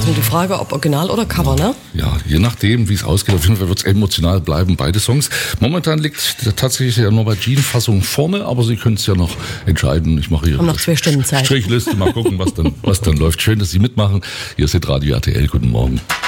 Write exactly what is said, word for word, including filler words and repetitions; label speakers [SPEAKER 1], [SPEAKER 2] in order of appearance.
[SPEAKER 1] noch die Frage, ob Original oder Cover, ne?
[SPEAKER 2] Ja, je nachdem, wie es ausgeht. Auf jeden Fall wird es emotional bleiben, beide Songs. Momentan liegt tatsächlich ja nur bei Jean-Fassung vorne, aber Sie können es ja noch entscheiden. Ich mache hier
[SPEAKER 1] haben noch zwei Stunden Zeit.
[SPEAKER 2] Strichliste, mal gucken, was dann, was dann läuft. Schön, dass Sie mitmachen. Hier ist Radio R T L. Guten Morgen.